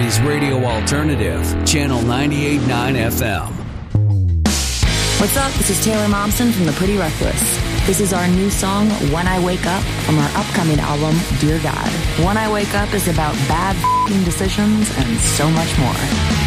City's radio alternative, Channel 98.9 FM. What's up? This is Taylor Momsen from The Pretty Reckless. This is our new song, When I Wake Up, from our upcoming album, Dear God. When I Wake Up is about bad f***ing decisions and so much more.